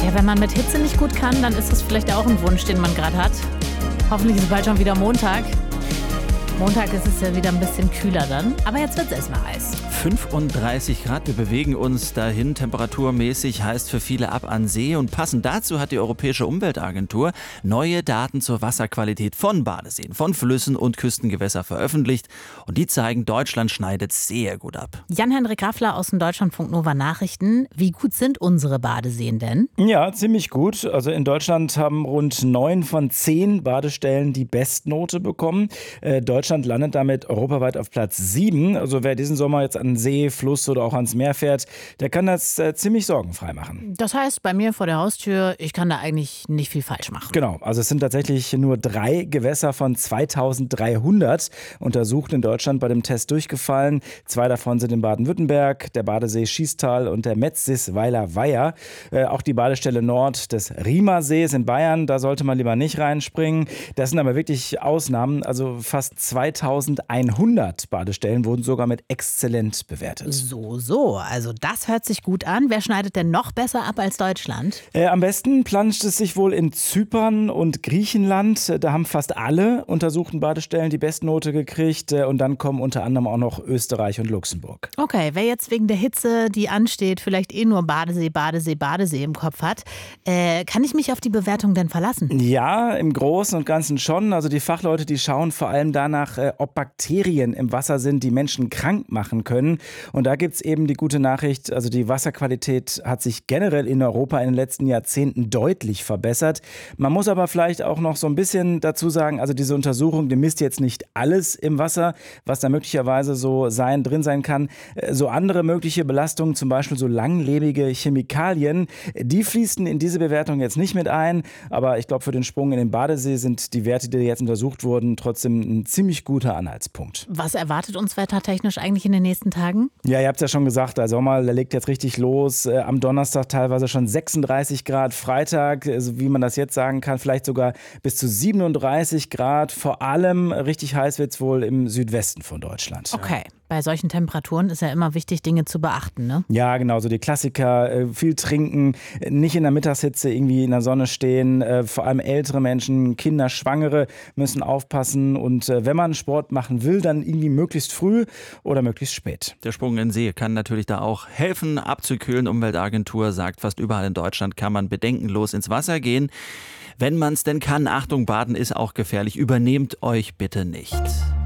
Ja, wenn man mit Hitze nicht gut kann, dann ist das vielleicht auch ein Wunsch, den man gerade hat. Hoffentlich ist bald schon wieder Montag. Montag ist es ja wieder ein bisschen kühler dann. Aber jetzt wird es erstmal heiß. 35 Grad, wir bewegen uns dahin. Temperaturmäßig heißt für viele ab an See. Und passend dazu hat die Europäische Umweltagentur neue Daten zur Wasserqualität von Badeseen, von Flüssen und Küstengewässern veröffentlicht. Und die zeigen, Deutschland schneidet sehr gut ab. Jan-Henrik Raffler aus den Deutschlandfunk Nova Nachrichten. Wie gut sind unsere Badeseen denn? Ja, ziemlich gut. Also in Deutschland haben rund 9 von 10 Badestellen die Bestnote bekommen. Deutschland landet damit europaweit auf Platz 7. Also wer diesen Sommer jetzt an See, Fluss oder auch ans Meer fährt, der kann das ziemlich sorgenfrei machen. Das heißt, bei mir vor der Haustür, ich kann da eigentlich nicht viel falsch machen. Genau, also es sind tatsächlich nur 3 Gewässer von 2300 untersucht in Deutschland bei dem Test durchgefallen. 2 davon sind in Baden-Württemberg, der Badesee Schiestal und der Metzisweiler Weiher. Auch die Badestelle Nord des Riemersees in Bayern, da sollte man lieber nicht reinspringen. Das sind aber wirklich Ausnahmen, also fast 2100 Badestellen wurden sogar mit exzellent bewertet. So, also das hört sich gut an. Wer schneidet denn noch besser ab als Deutschland? Am besten planscht es sich wohl in Zypern und Griechenland. Da haben fast alle untersuchten Badestellen die Bestnote gekriegt. Und dann kommen unter anderem auch noch Österreich und Luxemburg. Okay, wer jetzt wegen der Hitze, die ansteht, vielleicht nur Badesee im Kopf hat, kann ich mich auf die Bewertung denn verlassen? Ja, im Großen und Ganzen schon. Also die Fachleute, die schauen vor allem danach, ob Bakterien im Wasser sind, die Menschen krank machen können. Und da gibt es eben die gute Nachricht, also die Wasserqualität hat sich generell in Europa in den letzten Jahrzehnten deutlich verbessert. Man muss aber vielleicht auch noch so ein bisschen dazu sagen, also diese Untersuchung, die misst jetzt nicht alles im Wasser, was da möglicherweise so drin sein kann. So andere mögliche Belastungen, zum Beispiel so langlebige Chemikalien, die fließen in diese Bewertung jetzt nicht mit ein. Aber ich glaube, für den Sprung in den Badesee sind die Werte, die jetzt untersucht wurden, trotzdem ein ziemlich guter Anhaltspunkt. Was erwartet uns wettertechnisch eigentlich in den nächsten Tagen? Ja, ihr habt es ja schon gesagt, der Sommer, der legt jetzt richtig los. Am Donnerstag teilweise schon 36 Grad, Freitag, also wie man das jetzt sagen kann, vielleicht sogar bis zu 37 Grad. Vor allem richtig heiß wird es wohl im Südwesten von Deutschland. Okay. Bei solchen Temperaturen ist ja immer wichtig, Dinge zu beachten, ne? Ja, genau, so die Klassiker, viel trinken, nicht in der Mittagshitze irgendwie in der Sonne stehen, vor allem ältere Menschen, Kinder, Schwangere müssen aufpassen und wenn man Sport machen will, dann irgendwie möglichst früh oder möglichst spät. Der Sprung in den See kann natürlich da auch helfen, abzukühlen. Umweltagentur sagt, fast überall in Deutschland kann man bedenkenlos ins Wasser gehen. Wenn man es denn kann, Achtung, Baden ist auch gefährlich, übernehmt euch bitte nicht.